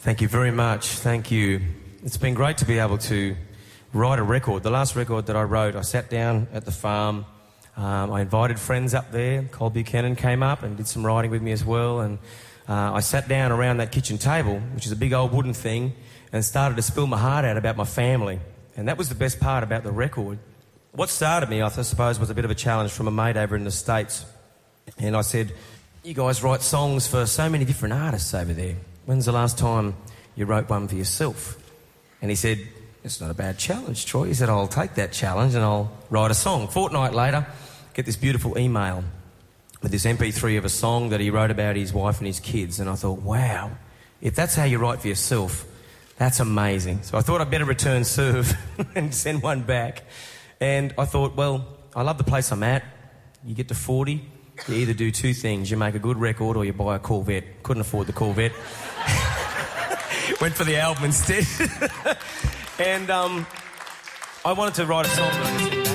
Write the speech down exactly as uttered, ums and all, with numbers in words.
Thank you very much. Thank you. It's been great to be able to write a record. The last record that I wrote, I sat down at the farm. Um, I invited friends up there. Cole Buchanan came up and did some writing with me as well. And uh, I sat down around that kitchen table, which is a big old wooden thing, and started to spill my heart out about my family. And that was the best part about the record. What started me, I suppose, was a bit of a challenge from a mate over in the States. And I said, you guys write songs for so many different artists over there. When's the last time you wrote one for yourself? And he said, it's not a bad challenge, Troy. He said, I'll take that challenge and I'll write a song. Fortnight later, get this beautiful email with this M P three of a song that he wrote about his wife and his kids. And I thought, wow, if that's how you write for yourself, that's amazing. So I thought I'd better return serve and send one back. And I thought, well, I love the place I'm at. You get to forty, you either do two things. You make a good record or you buy a Corvette. Couldn't afford the Corvette. Went for the album instead. And um, I wanted to write a song.